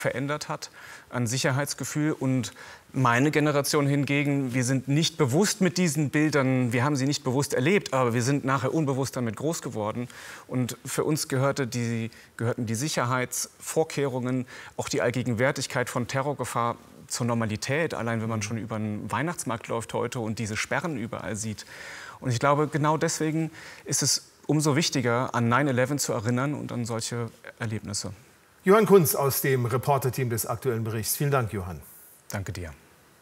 verändert hat an Sicherheitsgefühl. Und meine Generation hingegen, wir sind nicht bewusst mit diesen Bildern, wir haben sie nicht bewusst erlebt, aber wir sind nachher unbewusst damit groß geworden. Und für uns gehörten die Sicherheitsvorkehrungen, auch die Allgegenwärtigkeit von Terrorgefahr zur Normalität, allein wenn man schon über einen Weihnachtsmarkt läuft heute und diese Sperren überall sieht. Und ich glaube, genau deswegen ist es umso wichtiger, an 9/11 zu erinnern und an solche Erlebnisse. Johann Kunz aus dem Reporterteam des Aktuellen Berichts. Vielen Dank, Johann. Danke dir.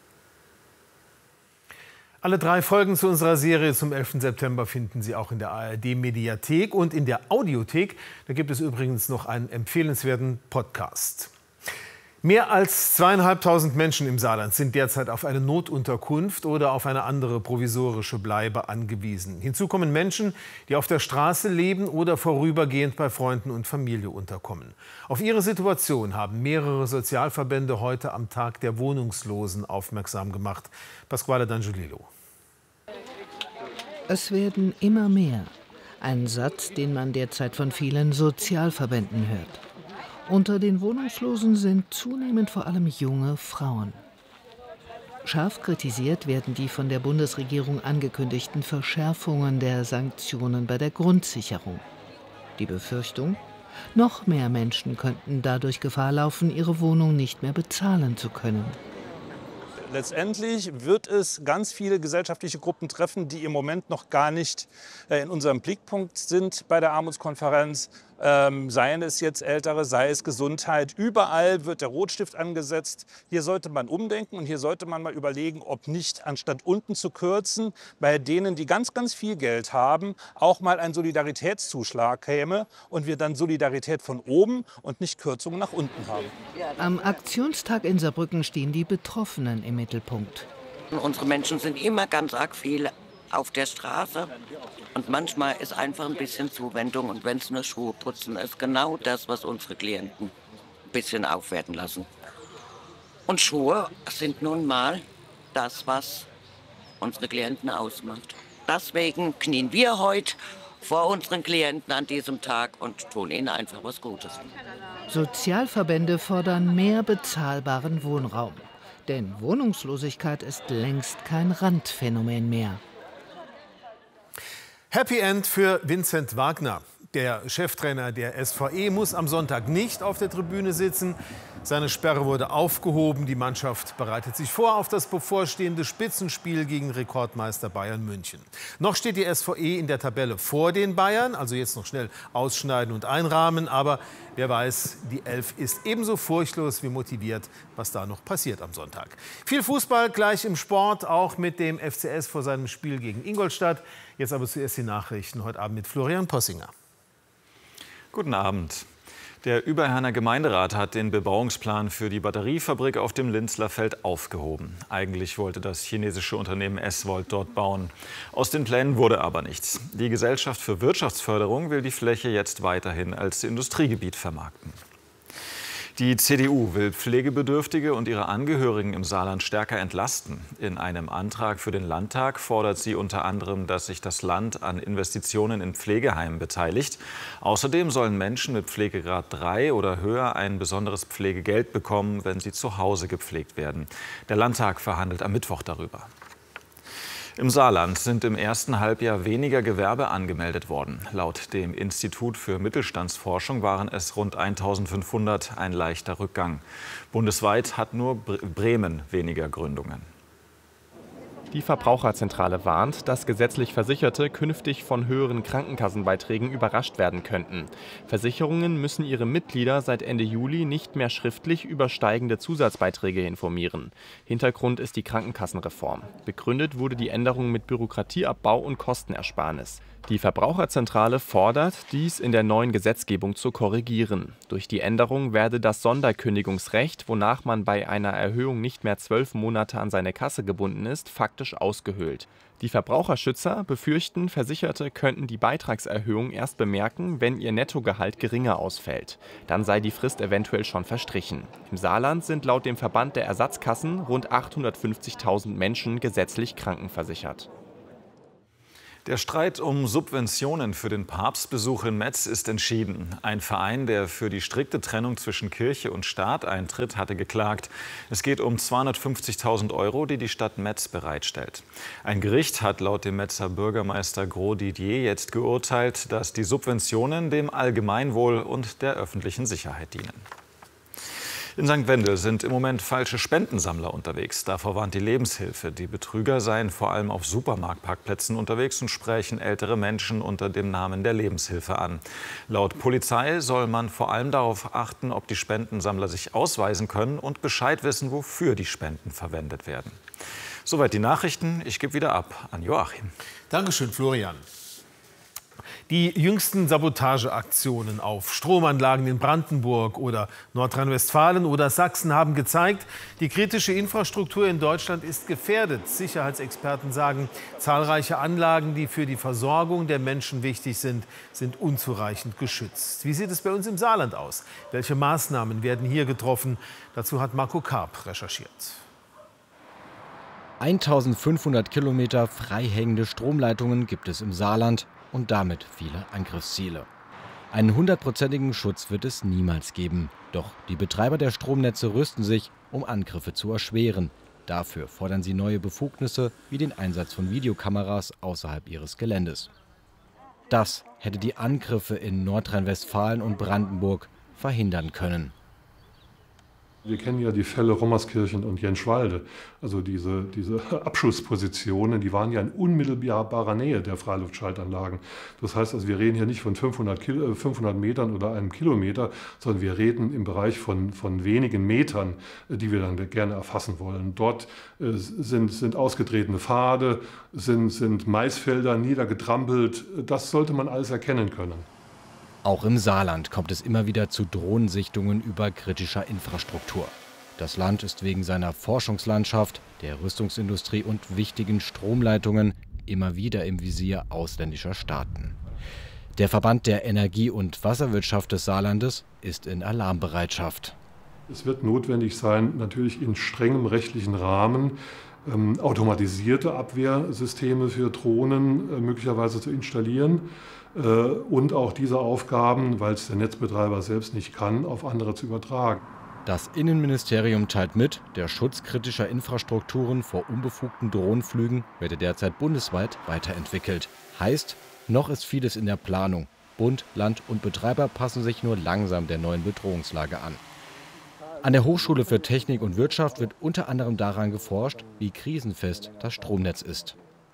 Alle 3 Folgen zu unserer Serie zum 11. September finden Sie auch in der ARD-Mediathek und in der Audiothek. Da gibt es übrigens noch einen empfehlenswerten Podcast. Mehr als 2.500 Menschen im Saarland sind derzeit auf eine Notunterkunft oder auf eine andere provisorische Bleibe angewiesen. Hinzu kommen Menschen, die auf der Straße leben oder vorübergehend bei Freunden und Familie unterkommen. Auf ihre Situation haben mehrere Sozialverbände heute am Tag der Wohnungslosen aufmerksam gemacht. Pasquale D'Angiolillo. Es werden immer mehr. Ein Satz, den man derzeit von vielen Sozialverbänden hört. Unter den Wohnungslosen sind zunehmend vor allem junge Frauen. Scharf kritisiert werden die von der Bundesregierung angekündigten Verschärfungen der Sanktionen bei der Grundsicherung. Die Befürchtung, noch mehr Menschen könnten dadurch Gefahr laufen, ihre Wohnung nicht mehr bezahlen zu können. Letztendlich wird es ganz viele gesellschaftliche Gruppen treffen, die im Moment noch gar nicht in unserem Blickpunkt sind bei der Armutskonferenz. Seien es jetzt Ältere, sei es Gesundheit. Überall wird der Rotstift angesetzt. Hier sollte man umdenken und hier sollte man mal überlegen, ob nicht, anstatt unten zu kürzen, bei denen, die ganz, ganz viel Geld haben, auch mal ein Solidaritätszuschlag käme und wir dann Solidarität von oben und nicht Kürzungen nach unten haben. Am Aktionstag in Saarbrücken stehen die Betroffenen im Mittelpunkt. Unsere Menschen sind immer ganz arg viel auf der Straße und manchmal ist einfach ein bisschen Zuwendung und wenn es nur Schuhe putzen ist, genau das, was unsere Klienten ein bisschen aufwerten lassen. Und Schuhe sind nun mal das, was unsere Klienten ausmacht. Deswegen knien wir heute vor unseren Klienten an diesem Tag und tun ihnen einfach was Gutes. Sozialverbände fordern mehr bezahlbaren Wohnraum. Denn Wohnungslosigkeit ist längst kein Randphänomen mehr. Happy End für Vincent Wagner. Der Cheftrainer der SVE muss am Sonntag nicht auf der Tribüne sitzen. Seine Sperre wurde aufgehoben. Die Mannschaft bereitet sich vor auf das bevorstehende Spitzenspiel gegen Rekordmeister Bayern München. Noch steht die SVE in der Tabelle vor den Bayern, also jetzt noch schnell ausschneiden und einrahmen. Aber wer weiß, die Elf ist ebenso furchtlos wie motiviert, was da noch passiert am Sonntag. Viel Fußball gleich im Sport, auch mit dem FCS vor seinem Spiel gegen Ingolstadt. Jetzt aber zuerst die Nachrichten, heute Abend mit Florian Possinger. Guten Abend. Der Überherner Gemeinderat hat den Bebauungsplan für die Batteriefabrik auf dem Linzler Feld aufgehoben. Eigentlich wollte das chinesische Unternehmen S-Volt dort bauen. Aus den Plänen wurde aber nichts. Die Gesellschaft für Wirtschaftsförderung will die Fläche jetzt weiterhin als Industriegebiet vermarkten. Die CDU will Pflegebedürftige und ihre Angehörigen im Saarland stärker entlasten. In einem Antrag für den Landtag fordert sie unter anderem, dass sich das Land an Investitionen in Pflegeheimen beteiligt. Außerdem sollen Menschen mit Pflegegrad 3 oder höher ein besonderes Pflegegeld bekommen, wenn sie zu Hause gepflegt werden. Der Landtag verhandelt am Mittwoch darüber. Im Saarland sind im ersten Halbjahr weniger Gewerbe angemeldet worden. Laut dem Institut für Mittelstandsforschung waren es rund 1.500, ein leichter Rückgang. Bundesweit hat nur Bremen weniger Gründungen. Die Verbraucherzentrale warnt, dass gesetzlich Versicherte künftig von höheren Krankenkassenbeiträgen überrascht werden könnten. Versicherungen müssen ihre Mitglieder seit Ende Juli nicht mehr schriftlich über steigende Zusatzbeiträge informieren. Hintergrund ist die Krankenkassenreform. Begründet wurde die Änderung mit Bürokratieabbau und Kostenersparnis. Die Verbraucherzentrale fordert, dies in der neuen Gesetzgebung zu korrigieren. Durch die Änderung werde das Sonderkündigungsrecht, wonach man bei einer Erhöhung nicht mehr 12 Monate an seine Kasse gebunden ist, faktisch ausgehöhlt. Die Verbraucherschützer befürchten, Versicherte könnten die Beitragserhöhung erst bemerken, wenn ihr Nettogehalt geringer ausfällt. Dann sei die Frist eventuell schon verstrichen. Im Saarland sind laut dem Verband der Ersatzkassen rund 850.000 Menschen gesetzlich krankenversichert. Der Streit um Subventionen für den Papstbesuch in Metz ist entschieden. Ein Verein, der für die strikte Trennung zwischen Kirche und Staat eintritt, hatte geklagt. Es geht um 250.000 €, die die Stadt Metz bereitstellt. Ein Gericht hat laut dem Metzer Bürgermeister Gros Didier jetzt geurteilt, dass die Subventionen dem Allgemeinwohl und der öffentlichen Sicherheit dienen. In St. Wendel sind im Moment falsche Spendensammler unterwegs. Davor warnt die Lebenshilfe. Die Betrüger seien vor allem auf Supermarktparkplätzen unterwegs und sprechen ältere Menschen unter dem Namen der Lebenshilfe an. Laut Polizei soll man vor allem darauf achten, ob die Spendensammler sich ausweisen können und Bescheid wissen, wofür die Spenden verwendet werden. Soweit die Nachrichten. Ich gebe wieder ab an Joachim. Dankeschön, Florian. Die jüngsten Sabotageaktionen auf Stromanlagen in Brandenburg oder Nordrhein-Westfalen oder Sachsen haben gezeigt, die kritische Infrastruktur in Deutschland ist gefährdet. Sicherheitsexperten sagen, zahlreiche Anlagen, die für die Versorgung der Menschen wichtig sind, sind unzureichend geschützt. Wie sieht es bei uns im Saarland aus? Welche Maßnahmen werden hier getroffen? Dazu hat Marco Karp recherchiert. 1500 Kilometer freihängende Stromleitungen gibt es im Saarland. Und damit viele Angriffsziele. Einen 100%igen Schutz wird es niemals geben. Doch die Betreiber der Stromnetze rüsten sich, um Angriffe zu erschweren. Dafür fordern sie neue Befugnisse wie den Einsatz von Videokameras außerhalb ihres Geländes. Das hätte die Angriffe in Nordrhein-Westfalen und Brandenburg verhindern können. Wir kennen ja die Fälle Rommerskirchen und Jenschwalde. Also diese Abschusspositionen, die waren ja in unmittelbarer Nähe der Freiluftschaltanlagen. Das heißt, also wir reden hier nicht von 500 Metern oder einem Kilometer, sondern wir reden im Bereich von wenigen Metern, die wir dann gerne erfassen wollen. Dort sind ausgetretene Pfade, sind Maisfelder niedergetrampelt. Das sollte man alles erkennen können. Auch im Saarland kommt es immer wieder zu Drohnensichtungen über kritischer Infrastruktur. Das Land ist wegen seiner Forschungslandschaft, der Rüstungsindustrie und wichtigen Stromleitungen immer wieder im Visier ausländischer Staaten. Der Verband der Energie- und Wasserwirtschaft des Saarlandes ist in Alarmbereitschaft. Es wird notwendig sein, natürlich in strengem rechtlichen Rahmen automatisierte Abwehrsysteme für Drohnen möglicherweise zu installieren. Und auch diese Aufgaben, weil es der Netzbetreiber selbst nicht kann, auf andere zu übertragen. Das Innenministerium teilt mit, der Schutz kritischer Infrastrukturen vor unbefugten Drohnenflügen werde derzeit bundesweit weiterentwickelt. Heißt, noch ist vieles in der Planung. Bund, Land und Betreiber passen sich nur langsam der neuen Bedrohungslage an. An der Hochschule für Technik und Wirtschaft wird unter anderem daran geforscht, wie krisenfest das Stromnetz ist.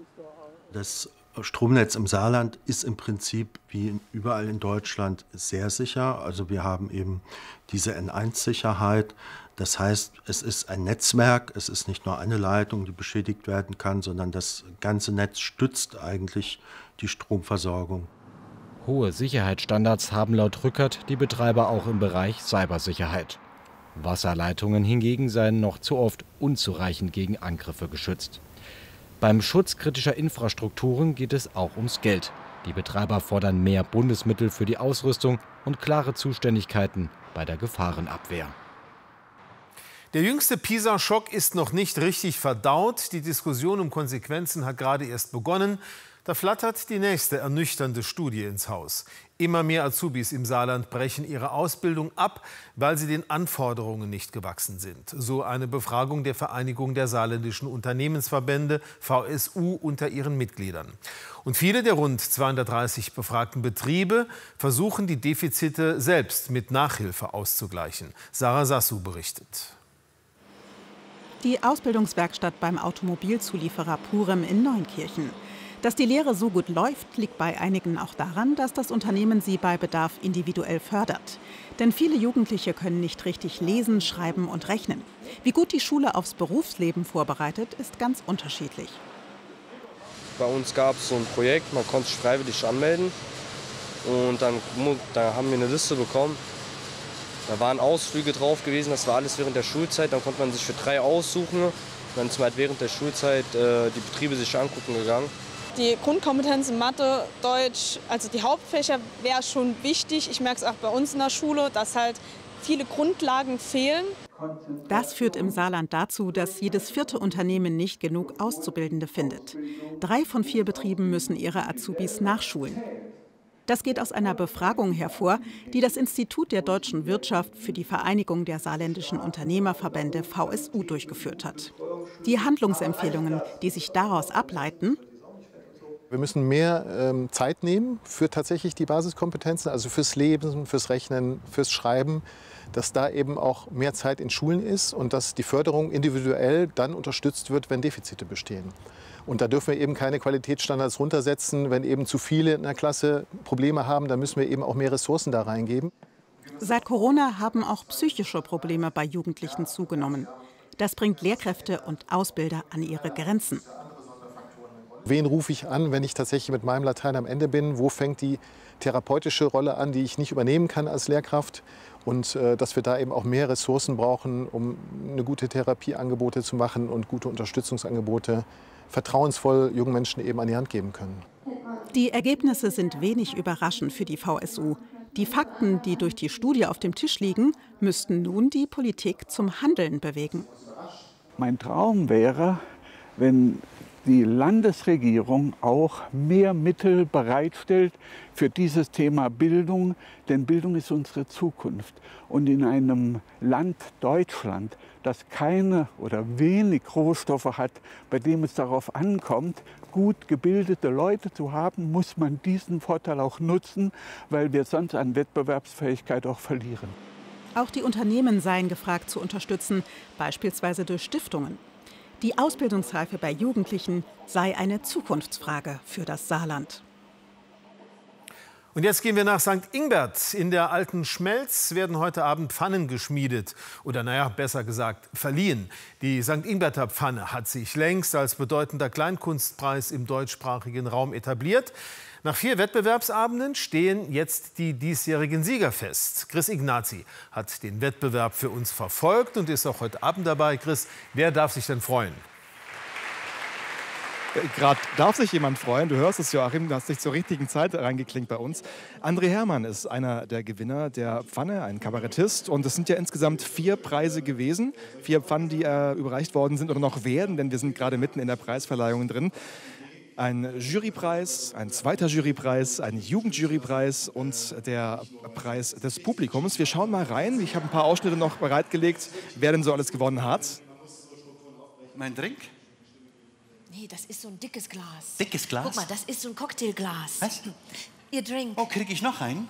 Das Stromnetz im Saarland ist im Prinzip wie überall in Deutschland sehr sicher. Also wir haben eben diese N1-Sicherheit. Das heißt, es ist ein Netzwerk, es ist nicht nur eine Leitung, die beschädigt werden kann, sondern das ganze Netz stützt eigentlich die Stromversorgung. Hohe Sicherheitsstandards haben laut Rückert die Betreiber auch im Bereich Cybersicherheit. Wasserleitungen hingegen seien noch zu oft unzureichend gegen Angriffe geschützt. Beim Schutz kritischer Infrastrukturen geht es auch ums Geld. Die Betreiber fordern mehr Bundesmittel für die Ausrüstung und klare Zuständigkeiten bei der Gefahrenabwehr. Der jüngste Pisa-Schock ist noch nicht richtig verdaut. Die Diskussion um Konsequenzen hat gerade erst begonnen. Da flattert die nächste ernüchternde Studie ins Haus. Immer mehr Azubis im Saarland brechen ihre Ausbildung ab, weil sie den Anforderungen nicht gewachsen sind. So eine Befragung der Vereinigung der saarländischen Unternehmensverbände VSU unter ihren Mitgliedern. Und viele der rund 230 befragten Betriebe versuchen, die Defizite selbst mit Nachhilfe auszugleichen. Sarah Sassu berichtet. Die Ausbildungswerkstatt beim Automobilzulieferer Purem in Neunkirchen. Dass die Lehre so gut läuft, liegt bei einigen auch daran, dass das Unternehmen sie bei Bedarf individuell fördert. Denn viele Jugendliche können nicht richtig lesen, schreiben und rechnen. Wie gut die Schule aufs Berufsleben vorbereitet, ist ganz unterschiedlich. Bei uns gab es so ein Projekt, man konnte sich freiwillig anmelden. Und dann haben wir eine Liste bekommen. Da waren Ausflüge drauf gewesen, das war alles während der Schulzeit. Dann konnte man sich für 3 aussuchen. Dann ist man halt während der Schulzeit die Betriebe sich angucken gegangen. Die Grundkompetenzen Mathe, Deutsch, also die Hauptfächer wäre schon wichtig. Ich merke es auch bei uns in der Schule, dass halt viele Grundlagen fehlen. Das führt im Saarland dazu, dass jedes 4. Unternehmen nicht genug Auszubildende findet. 3 von 4 Betrieben müssen ihre Azubis nachschulen. Das geht aus einer Befragung hervor, die das Institut der deutschen Wirtschaft für die Vereinigung der saarländischen Unternehmerverbände VSU durchgeführt hat. Die Handlungsempfehlungen, die sich daraus ableiten: Wir müssen mehr Zeit nehmen für tatsächlich die Basiskompetenzen, also fürs Lesen, fürs Rechnen, fürs Schreiben, dass da eben auch mehr Zeit in Schulen ist und dass die Förderung individuell dann unterstützt wird, wenn Defizite bestehen. Und da dürfen wir eben keine Qualitätsstandards runtersetzen. Wenn eben zu viele in der Klasse Probleme haben, dann müssen wir eben auch mehr Ressourcen da reingeben. Seit Corona haben auch psychische Probleme bei Jugendlichen zugenommen. Das bringt Lehrkräfte und Ausbilder an ihre Grenzen. Wen rufe ich an, wenn ich tatsächlich mit meinem Latein am Ende bin? Wo fängt die therapeutische Rolle an, die ich nicht übernehmen kann als Lehrkraft? Und dass wir da eben auch mehr Ressourcen brauchen, um eine gute Therapieangebote zu machen und gute Unterstützungsangebote vertrauensvoll jungen Menschen eben an die Hand geben können. Die Ergebnisse sind wenig überraschend für die VSU. Die Fakten, die durch die Studie auf dem Tisch liegen, müssten nun die Politik zum Handeln bewegen. Mein Traum wäre, wenn die Landesregierung auch mehr Mittel bereitstellt für dieses Thema Bildung, denn Bildung ist unsere Zukunft. Und in einem Land Deutschland, das keine oder wenig Rohstoffe hat, bei dem es darauf ankommt, gut gebildete Leute zu haben, muss man diesen Vorteil auch nutzen, weil wir sonst an Wettbewerbsfähigkeit auch verlieren. Auch die Unternehmen seien gefragt zu unterstützen, beispielsweise durch Stiftungen. Die Ausbildungsreife bei Jugendlichen sei eine Zukunftsfrage für das Saarland. Und jetzt gehen wir nach St. Ingbert. In der alten Schmelz werden heute Abend Pfannen geschmiedet. Oder naja, besser gesagt, verliehen. Die St. Ingberter Pfanne hat sich längst als bedeutender Kleinkunstpreis im deutschsprachigen Raum etabliert. Nach 4 Wettbewerbsabenden stehen jetzt die diesjährigen Sieger fest. Chris Ignazi hat den Wettbewerb für uns verfolgt und ist auch heute Abend dabei. Chris, wer darf sich denn freuen? Gerade darf sich jemand freuen. Du hörst es, Joachim, du hast dich zur richtigen Zeit reingeklinkt bei uns. André Hermann ist einer der Gewinner der Pfanne, ein Kabarettist. Und es sind ja insgesamt 4 Preise gewesen. 4 Pfannen, die überreicht worden sind oder noch werden, denn wir sind gerade mitten in der Preisverleihung drin. Ein Jurypreis, ein zweiter Jurypreis, ein Jugendjurypreis und der Preis des Publikums. Wir schauen mal rein. Ich habe ein paar Ausschnitte noch bereitgelegt, wer denn so alles gewonnen hat. Mein Drink? Nee, das ist so ein dickes Glas. Dickes Glas? Guck mal, das ist so ein Cocktailglas. Was? Ihr Drink. Oh, kriege ich noch einen?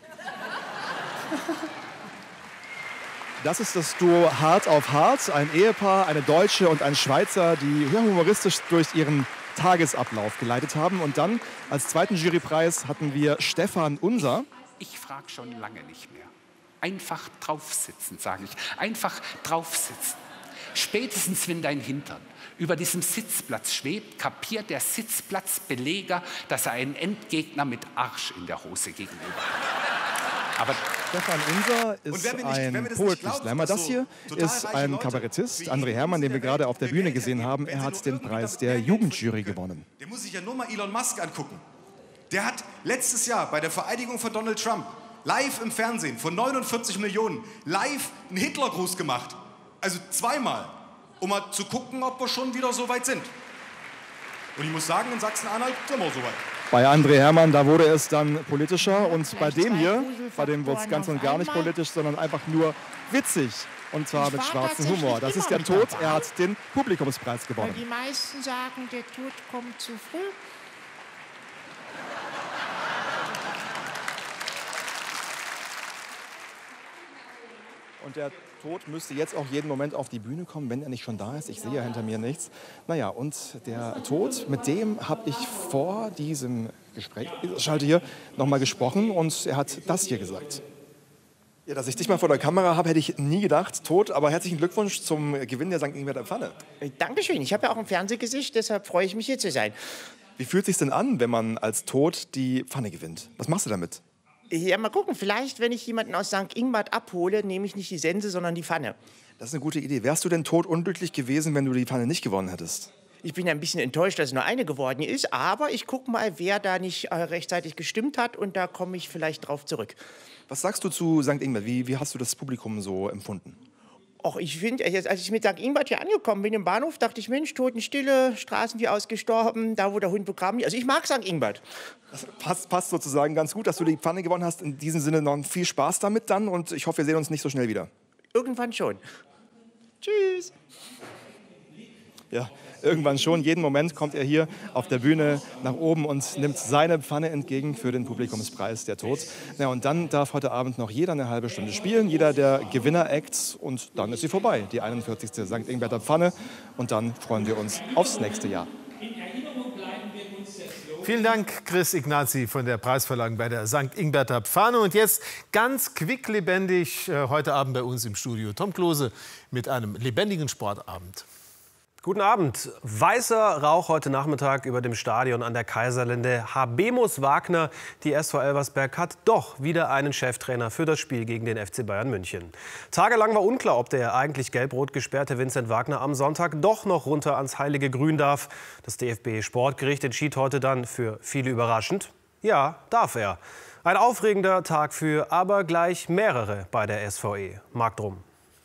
Das ist das Duo Hart auf Hart, ein Ehepaar, eine Deutsche und ein Schweizer, die humoristisch durch ihren Tagesablauf geleitet haben. Und dann als zweiten Jurypreis hatten wir Stefan Unser. Ich frage schon lange nicht mehr. Einfach draufsitzen, sage ich. Einfach draufsitzen. Spätestens, wenn dein Hintern über diesem Sitzplatz schwebt, kapiert der Sitzplatzbeleger, dass er einen Endgegner mit Arsch in der Hose gegenüber hat. Aber Stefan Unser ist ein Poetry Slammer. Das hier ist ein Kabarettist, André Hermann, den wir gerade auf der Bühne gesehen haben. Er hat den Preis der Jugendjury gewonnen. Der muss sich ja nur mal Elon Musk angucken. Der hat letztes Jahr bei der Vereidigung von Donald Trump live im Fernsehen von 49 Millionen live einen Hitlergruß gemacht. Also zweimal, um mal zu gucken, ob wir schon wieder so weit sind. Und ich muss sagen, in Sachsen-Anhalt sind wir so weit. Bei André Hermann, da wurde es dann politischer. Und bei dem hier, bei dem wurde es ganz und gar nicht politisch, sondern einfach nur witzig. Und zwar mit schwarzem Humor. Das ist der Tod. Er hat den Publikumspreis gewonnen. Die meisten sagen, der Tod kommt zu früh. Und der Tod müsste jetzt auch jeden Moment auf die Bühne kommen, wenn er nicht schon da ist. Ich sehe ja hinter mir nichts. Naja, und der Tod, mit dem habe ich vor diesem Gespräch, schalte hier, nochmal gesprochen. Und er hat das hier gesagt. Ja, dass ich dich mal vor der Kamera habe, hätte ich nie gedacht. Tod, aber herzlichen Glückwunsch zum Gewinn der St. Ingberter Pfanne. Dankeschön. Ich habe ja auch ein Fernsehgesicht, deshalb freue ich mich, hier zu sein. Wie fühlt es sich denn an, wenn man als Tod die Pfanne gewinnt? Was machst du damit? Ja, mal gucken. Vielleicht, wenn ich jemanden aus St. Ingbert abhole, nehme ich nicht die Sense, sondern die Pfanne. Das ist eine gute Idee. Wärst du denn todunglücklich gewesen, wenn du die Pfanne nicht gewonnen hättest? Ich bin ein bisschen enttäuscht, dass es nur eine geworden ist, aber ich gucke mal, wer da nicht rechtzeitig gestimmt hat und da komme ich vielleicht drauf zurück. Was sagst du zu St. Ingbert? Wie hast du das Publikum so empfunden? Ach, ich finde, als ich mit St. Ingbert hier angekommen bin im Bahnhof, dachte ich, Mensch, Totenstille, Straßen wie ausgestorben, da wo der Hund begraben ist. Also ich mag St. Ingbert. Das passt sozusagen ganz gut, dass du die Pfanne gewonnen hast. In diesem Sinne noch viel Spaß damit dann und ich hoffe, wir sehen uns nicht so schnell wieder. Irgendwann schon. Tschüss. Ja, irgendwann schon. Jeden Moment kommt er hier auf der Bühne nach oben und nimmt seine Pfanne entgegen für den Publikumspreis Der Tod. Ja, und dann darf heute Abend noch jeder eine halbe Stunde spielen, jeder der Gewinner-Acts und dann ist sie vorbei, die 41. St. Ingberter Pfanne und dann freuen wir uns aufs nächste Jahr. Vielen Dank, Chris Ignazi von der Preisverleihung bei der St. Ingberter Pfanne. Und jetzt ganz quicklebendig heute Abend bei uns im Studio Tom Klose mit einem lebendigen Sportabend. Guten Abend. Weißer Rauch heute Nachmittag über dem Stadion an der Kaiserlinde. Habemus Wagner, die SV Elversberg, hat doch wieder einen Cheftrainer für das Spiel gegen den FC Bayern München. Tagelang war unklar, ob der eigentlich gelb-rot gesperrte Vincent Wagner am Sonntag doch noch runter ans heilige Grün darf. Das DFB-Sportgericht entschied heute dann für viele überraschend: ja, darf er. Ein aufregender Tag für aber gleich mehrere bei der SVE. Marc Drum.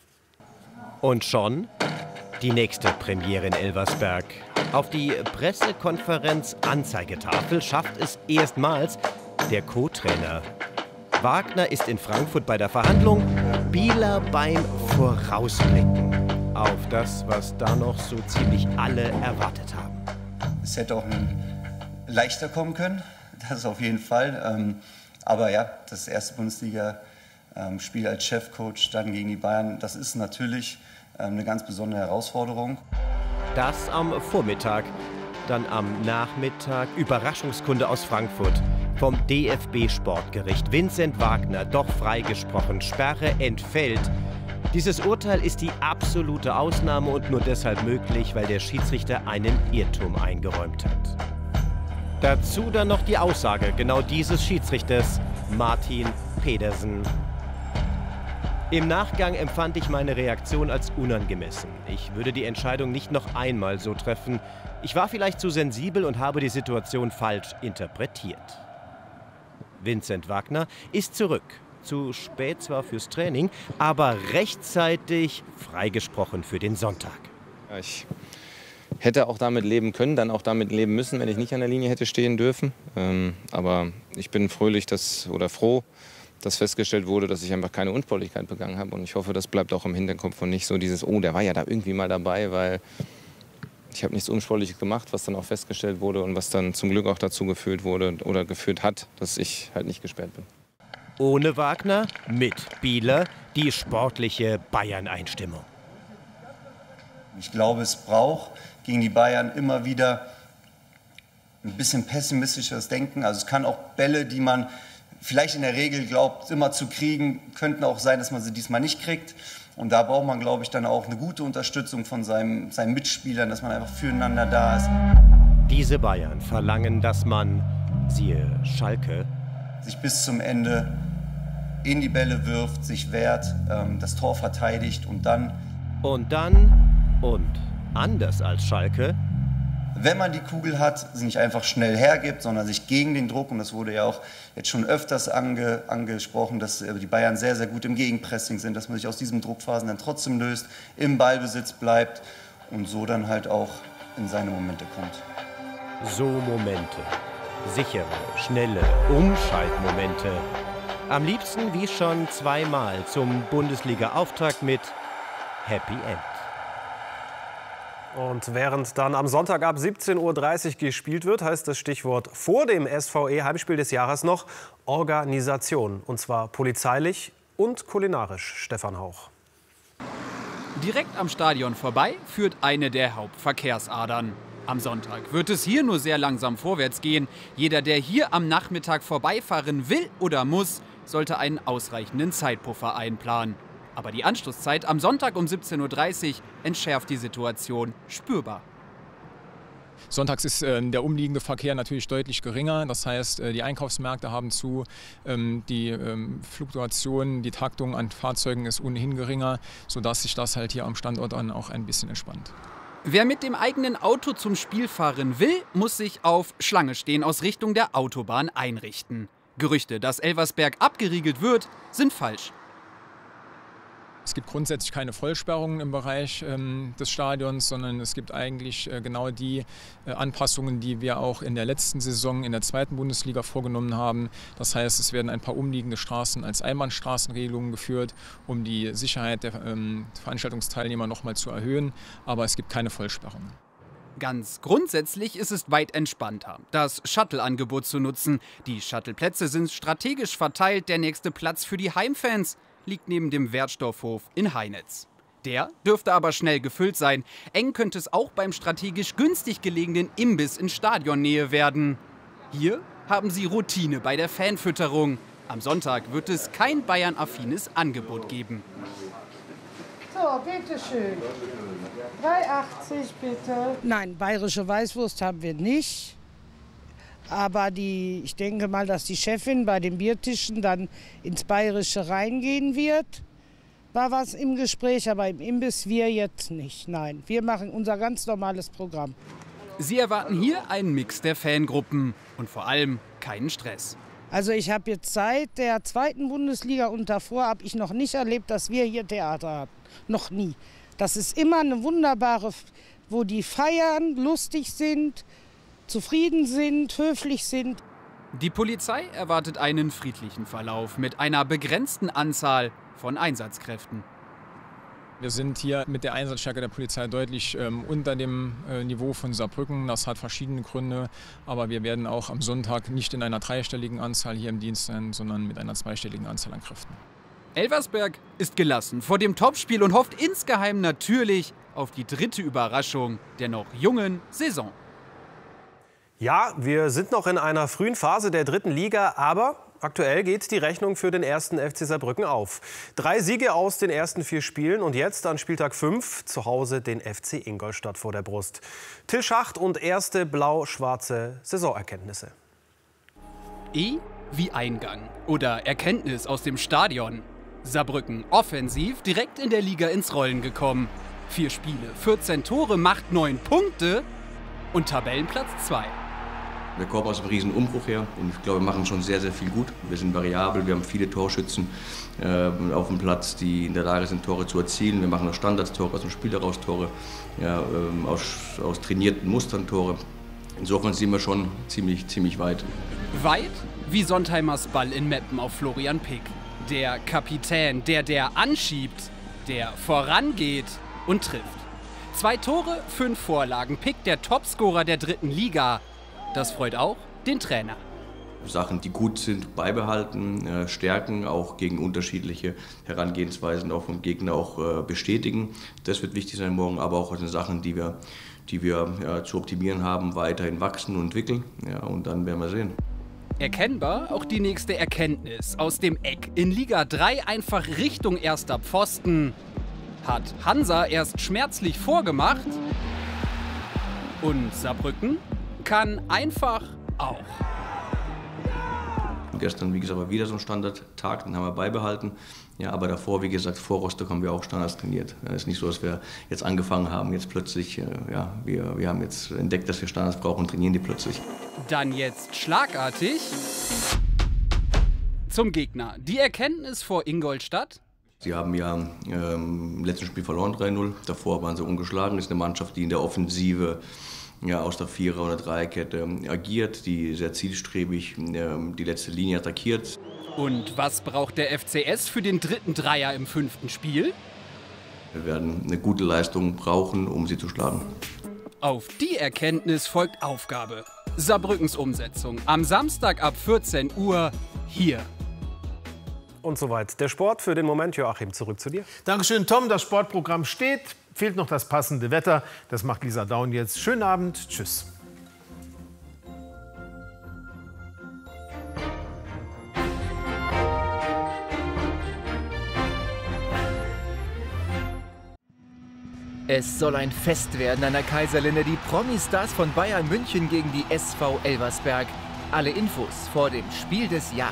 Und schon die nächste Premiere in Elversberg. Auf die Pressekonferenz Anzeigetafel schafft es erstmals der Co-Trainer. Wagner ist in Frankfurt bei der Verhandlung, Bieler beim Vorausblicken auf das, was da noch so ziemlich alle erwartet haben. Es hätte auch leichter kommen können, das auf jeden Fall. Aber ja, das erste Bundesliga-Spiel als Chefcoach dann gegen die Bayern, das ist natürlich eine ganz besondere Herausforderung. Das am Vormittag, dann am Nachmittag Überraschungskunde aus Frankfurt. Vom DFB-Sportgericht. Vincent Wagner doch freigesprochen, Sperre entfällt. Dieses Urteil ist die absolute Ausnahme und nur deshalb möglich, weil der Schiedsrichter einen Irrtum eingeräumt hat. Dazu dann noch die Aussage genau dieses Schiedsrichters, Martin Pedersen. Im Nachgang empfand ich meine Reaktion als unangemessen. Ich würde die Entscheidung nicht noch einmal so treffen. Ich war vielleicht zu sensibel und habe die Situation falsch interpretiert. Vincent Wagner ist zurück. Zu spät zwar fürs Training, aber rechtzeitig freigesprochen für den Sonntag. Ja, ich hätte auch damit leben können, dann auch damit leben müssen, wenn ich nicht an der Linie hätte stehen dürfen. Aber ich bin froh, dass festgestellt wurde, dass ich einfach keine Unsportlichkeit begangen habe. Und ich hoffe, das bleibt auch im Hinterkopf und nicht so dieses, oh, der war ja da irgendwie mal dabei, weil ich habe nichts Unsportliches gemacht, was dann auch festgestellt wurde und was dann zum Glück auch dazu geführt wurde oder geführt hat, dass ich halt nicht gesperrt bin. Ohne Wagner, mit Bieler, die sportliche Bayern-Einstimmung. Ich glaube, es braucht gegen die Bayern immer wieder ein bisschen pessimistisches Denken. Also es kann auch Bälle, die man vielleicht in der Regel glaubt, immer zu kriegen, könnten auch sein, dass man sie diesmal nicht kriegt. Und da braucht man, glaube ich, dann auch eine gute Unterstützung von seinen Mitspielern, dass man einfach füreinander da ist. Diese Bayern verlangen, dass man, siehe Schalke, sich bis zum Ende in die Bälle wirft, sich wehrt, das Tor verteidigt und dann, anders als Schalke, wenn man die Kugel hat, sie nicht einfach schnell hergibt, sondern sich gegen den Druck, und das wurde ja auch jetzt schon öfters angesprochen, dass die Bayern sehr, sehr gut im Gegenpressing sind, dass man sich aus diesen Druckphasen dann trotzdem löst, im Ballbesitz bleibt und so dann halt auch in seine Momente kommt. So Momente. Sichere, schnelle Umschaltmomente. Am liebsten wie schon zweimal zum Bundesliga-Auftakt mit Happy End. Und während dann am Sonntag ab 17:30 Uhr gespielt wird, heißt das Stichwort vor dem SVE-Heimspiel des Jahres noch Organisation. Und zwar polizeilich und kulinarisch. Stefan Hauch. Direkt am Stadion vorbei führt eine der Hauptverkehrsadern. Am Sonntag wird es hier nur sehr langsam vorwärts gehen. Jeder, der hier am Nachmittag vorbeifahren will oder muss, sollte einen ausreichenden Zeitpuffer einplanen. Aber die Anschlusszeit am Sonntag um 17:30 Uhr entschärft die Situation spürbar. Sonntags ist der umliegende Verkehr natürlich deutlich geringer. Das heißt, die Einkaufsmärkte haben zu, die Fluktuation, die Taktung an Fahrzeugen ist ohnehin geringer, sodass sich das halt hier am Standort dann auch ein bisschen entspannt. Wer mit dem eigenen Auto zum Spiel fahren will, muss sich auf Schlange stehen aus Richtung der Autobahn einrichten. Gerüchte, dass Elversberg abgeriegelt wird, sind falsch. Es gibt grundsätzlich keine Vollsperrungen im Bereich des Stadions, sondern es gibt eigentlich genau die Anpassungen, die wir auch in der letzten Saison in der 2. Bundesliga vorgenommen haben. Das heißt, es werden ein paar umliegende Straßen als Einbahnstraßenregelungen geführt, um die Sicherheit der Veranstaltungsteilnehmer noch mal zu erhöhen. Aber es gibt keine Vollsperrungen. Ganz grundsätzlich ist es weit entspannter, das Shuttle-Angebot zu nutzen. Die Shuttle-Plätze sind strategisch verteilt. Der nächste Platz für die Heimfans liegt neben dem Wertstoffhof in Heinitz. Der dürfte aber schnell gefüllt sein. Eng könnte es auch beim strategisch günstig gelegenen Imbiss in Stadionnähe werden. Hier haben sie Routine bei der Fanfütterung. Am Sonntag wird es kein Bayern-affines Angebot geben. So, bitteschön. 3,80 bitte. Nein, bayerische Weißwurst haben wir nicht. Aber ich denke mal, dass die Chefin bei den Biertischen dann ins Bayerische reingehen wird. War was im Gespräch, aber im Imbiss wir jetzt nicht. Nein, wir machen unser ganz normales Programm. Sie erwarten hier einen Mix der Fangruppen und vor allem keinen Stress. Also ich habe jetzt seit der 2. Bundesliga und davor habe ich noch nicht erlebt, dass wir hier Theater hatten. Noch nie. Das ist immer eine wunderbare, wo die feiern, lustig sind, zufrieden sind, höflich sind. Die Polizei erwartet einen friedlichen Verlauf mit einer begrenzten Anzahl von Einsatzkräften. Wir sind hier mit der Einsatzstärke der Polizei deutlich unter dem Niveau von Saarbrücken. Das hat verschiedene Gründe, aber wir werden auch am Sonntag nicht in einer 3-stelligen Anzahl hier im Dienst sein, sondern mit einer 2-stelligen Anzahl an Kräften. Elversberg ist gelassen vor dem Topspiel und hofft insgeheim natürlich auf die 3. Überraschung der noch jungen Saison. Ja, wir sind noch in einer frühen Phase der 3. Liga, aber aktuell geht die Rechnung für den 1. FC Saarbrücken auf. 3 Siege aus den ersten 4 Spielen und jetzt an Spieltag 5 zu Hause den FC Ingolstadt vor der Brust. Till Schacht und erste blau-schwarze Saisonerkenntnisse. E wie Eingang oder Erkenntnis aus dem Stadion. Saarbrücken offensiv direkt in der Liga ins Rollen gekommen. 4 Spiele, 14 Tore, macht 9 Punkte und Tabellenplatz 2. Wir kommen aus einem riesen Umbruch her und ich glaube, wir machen schon sehr, sehr viel gut. Wir sind variabel, wir haben viele Torschützen auf dem Platz, die in der Lage sind, Tore zu erzielen. Wir machen auch Standardstore, aus dem Spiel heraus Tore, ja, aus trainierten Mustern Tore. Insofern sind wir schon ziemlich weit. Weit wie Sontheimers Ball in Meppen auf Florian Pick. Der Kapitän, der anschiebt, der vorangeht und trifft. 2 Tore, 5 Vorlagen. Pick, der Topscorer der 3. Liga. Das freut auch den Trainer. Sachen, die gut sind, beibehalten, stärken, auch gegen unterschiedliche Herangehensweisen auch vom Gegner auch bestätigen. Das wird wichtig sein morgen, aber auch aus den Sachen, die wir zu optimieren haben, weiterhin wachsen und entwickeln. Ja, und dann werden wir sehen. Erkennbar auch die nächste Erkenntnis aus dem Eck. In Liga 3 einfach Richtung erster Pfosten. Hat Hansa erst schmerzlich vorgemacht. Und Saarbrücken kann einfach auch. Gestern, wie gesagt, war wieder so ein Standardtag, den haben wir beibehalten. Ja, aber davor, wie gesagt, vor Rostock haben wir auch Standards trainiert. Es ist nicht so, dass wir jetzt angefangen haben, jetzt plötzlich, wir haben jetzt entdeckt, dass wir Standards brauchen und trainieren die plötzlich. Dann jetzt schlagartig zum Gegner. Die Erkenntnis vor Ingolstadt. Sie haben ja im letzten Spiel verloren 3-0. Davor waren sie ungeschlagen. Das ist eine Mannschaft, die in der Offensive aus der 4er- oder 3er-Kette agiert, die sehr zielstrebig die letzte Linie attackiert. Und was braucht der FCS für den 3. Dreier im 5. Spiel? Wir werden eine gute Leistung brauchen, um sie zu schlagen. Auf die Erkenntnis folgt Aufgabe. Saarbrückens Umsetzung am Samstag ab 14 Uhr hier. Und soweit der Sport für den Moment. Joachim, zurück zu dir. Dankeschön, Tom. Das Sportprogramm steht. Fehlt noch das passende Wetter. Das macht Lisa Daun jetzt. Schönen Abend. Tschüss. Es soll ein Fest werden an der Kaiserlinde. Die Promi-Stars von Bayern München gegen die SV Elversberg. Alle Infos vor dem Spiel des Jahres.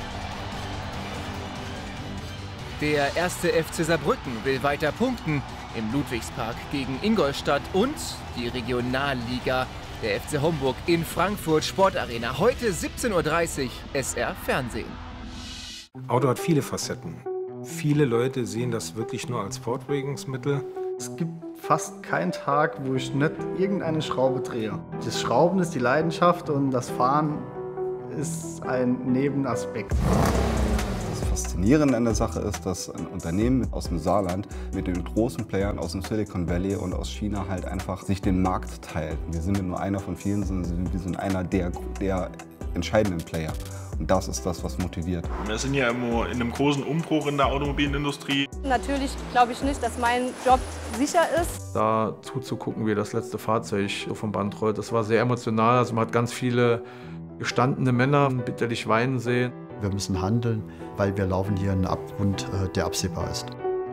Der 1. FC Saarbrücken will weiter punkten. im Ludwigspark gegen Ingolstadt und die Regionalliga. Der FC Homburg in Frankfurt Sportarena. Heute 17:30 Uhr, SR Fernsehen. Auto hat viele Facetten. Viele Leute sehen das wirklich nur als Fortbewegungsmittel. Es gibt fast keinen Tag, wo ich nicht irgendeine Schraube drehe. Das Schrauben ist die Leidenschaft und das Fahren ist ein Nebenaspekt. Das Faszinierende an der Sache ist, dass ein Unternehmen aus dem Saarland mit den großen Playern aus dem Silicon Valley und aus China halt einfach sich den Markt teilt. Wir sind ja nur einer von vielen, sondern wir sind einer der entscheidenden Player. Und das ist das, was motiviert. Wir sind ja immer in einem großen Umbruch in der Automobilindustrie. Natürlich glaube ich nicht, dass mein Job sicher ist. Da zuzugucken, wie das letzte Fahrzeug so vom Band rollt, das war sehr emotional. Also man hat ganz viele gestandene Männer bitterlich weinen sehen. Wir müssen handeln, weil wir laufen hier einen Abgrund, der absehbar ist.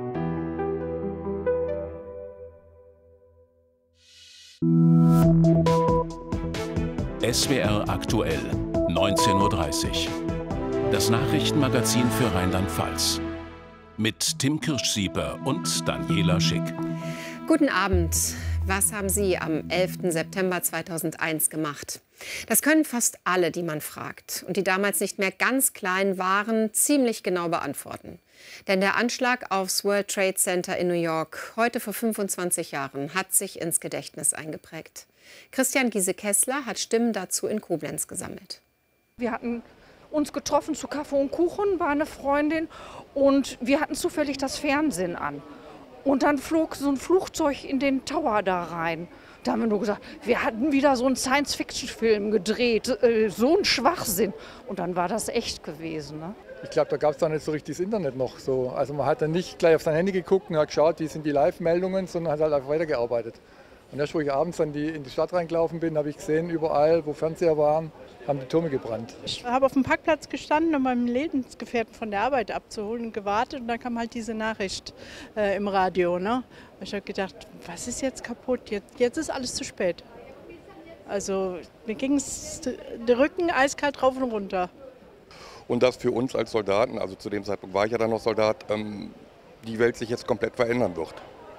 SWR aktuell, 19:30 Uhr. Das Nachrichtenmagazin für Rheinland-Pfalz. Mit Tim Kirschsieper und Daniela Schick. Guten Abend. Was haben Sie am 11. September 2001 gemacht? Das können fast alle, die man fragt und die damals nicht mehr ganz klein waren, ziemlich genau beantworten. Denn der Anschlag aufs World Trade Center in New York, heute vor 25 Jahren, hat sich ins Gedächtnis eingeprägt. Christian Giese-Kessler hat Stimmen dazu in Koblenz gesammelt. Wir hatten uns getroffen zu Kaffee und Kuchen, war eine Freundin, und wir hatten zufällig das Fernsehen an. Und dann flog so ein Flugzeug in den Tower da rein. Da haben wir nur gesagt, wir hatten wieder so einen Science-Fiction-Film gedreht, so ein Schwachsinn. Und dann war das echt gewesen. Ne? Ich glaube, da gab es da nicht so richtig das Internet noch so. Also man hat dann nicht gleich auf sein Handy geguckt und hat geschaut, wie sind die Live-Meldungen, sondern hat halt einfach weitergearbeitet. Und erst, wo ich abends dann in die Stadt reingelaufen bin, habe ich gesehen, überall, wo Fernseher waren, haben die Türme gebrannt. Ich habe auf dem Parkplatz gestanden, um meinen Lebensgefährten von der Arbeit abzuholen und gewartet. Und dann kam halt diese Nachricht im Radio. Ne? Ich habe gedacht, was ist jetzt kaputt? Jetzt ist alles zu spät. Also mir ging der Rücken eiskalt rauf und runter. Und dass für uns als Soldaten, also zu dem Zeitpunkt war ich ja dann noch Soldat, die Welt sich jetzt komplett verändern wird.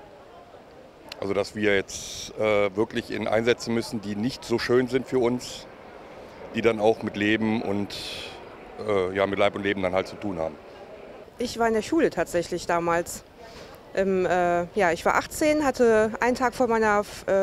Also dass wir jetzt wirklich in Einsätze müssen, die nicht so schön sind für uns, die dann auch mit Leben und mit Leib und Leben dann halt zu tun haben. Ich war in der Schule tatsächlich damals. Ich war 18, hatte einen Tag vor meiner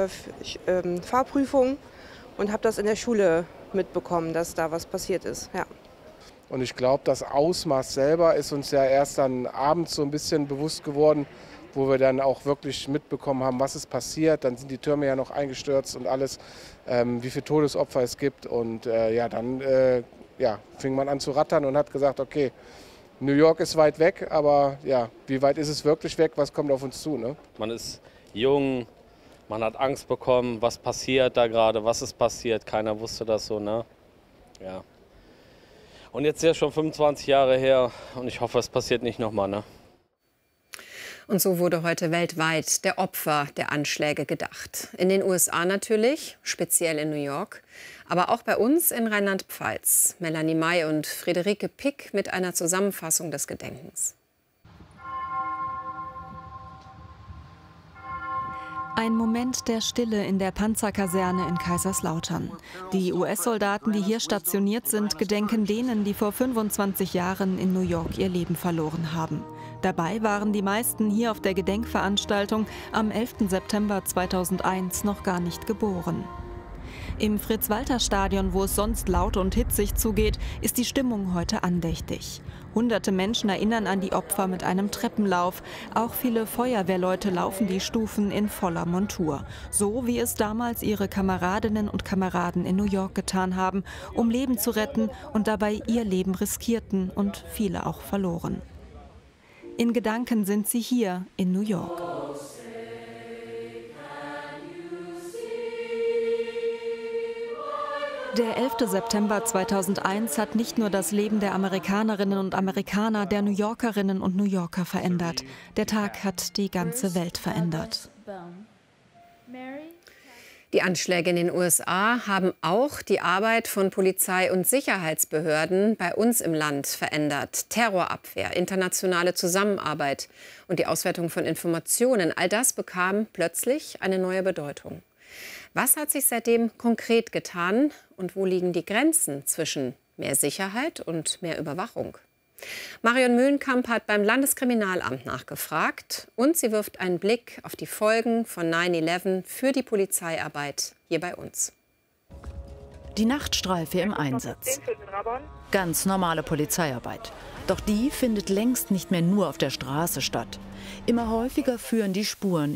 Fahrprüfung und habe das in der Schule mitbekommen, dass da was passiert ist. Ja. Und ich glaube, das Ausmaß selber ist uns ja erst dann abends so ein bisschen bewusst geworden, wo wir dann auch wirklich mitbekommen haben, was ist passiert. Dann sind die Türme ja noch eingestürzt und alles, wie viele Todesopfer es gibt. Und dann fing man an zu rattern und hat gesagt, okay, New York ist weit weg, aber ja, wie weit ist es wirklich weg, was kommt auf uns zu? Ne? Man ist jung, man hat Angst bekommen, was passiert da gerade, was ist passiert, keiner wusste das so. Ne? Ja. Und jetzt ist ja schon 25 Jahre her und ich hoffe, es passiert nicht nochmal. Ne? Und so wurde heute weltweit der Opfer der Anschläge gedacht. In den USA natürlich, speziell in New York, aber auch bei uns in Rheinland-Pfalz. Melanie May und Friederike Pick mit einer Zusammenfassung des Gedenkens. Ein Moment der Stille in der Panzerkaserne in Kaiserslautern. Die US-Soldaten, die hier stationiert sind, gedenken denen, die vor 25 Jahren in New York ihr Leben verloren haben. Dabei waren die meisten hier auf der Gedenkveranstaltung am 11. September 2001 noch gar nicht geboren. Im Fritz-Walter-Stadion, wo es sonst laut und hitzig zugeht, ist die Stimmung heute andächtig. Hunderte Menschen erinnern an die Opfer mit einem Treppenlauf. Auch viele Feuerwehrleute laufen die Stufen in voller Montur. So wie es damals ihre Kameradinnen und Kameraden in New York getan haben, um Leben zu retten und dabei ihr Leben riskierten und viele auch verloren. In Gedanken sind sie hier in New York. Der 11. September 2001 hat nicht nur das Leben der Amerikanerinnen und Amerikaner, der New Yorkerinnen und New Yorker verändert. Der Tag hat die ganze Welt verändert. Die Anschläge in den USA haben auch die Arbeit von Polizei und Sicherheitsbehörden bei uns im Land verändert. Terrorabwehr, internationale Zusammenarbeit und die Auswertung von Informationen, all das bekam plötzlich eine neue Bedeutung. Was hat sich seitdem konkret getan und wo liegen die Grenzen zwischen mehr Sicherheit und mehr Überwachung? Marion Mühlenkamp hat beim Landeskriminalamt nachgefragt und sie wirft einen Blick auf die Folgen von 9/11 für die Polizeiarbeit hier bei uns. Die Nachtstreife im Einsatz. Ganz normale Polizeiarbeit. Doch die findet längst nicht mehr nur auf der Straße statt. Immer häufiger führen die Spuren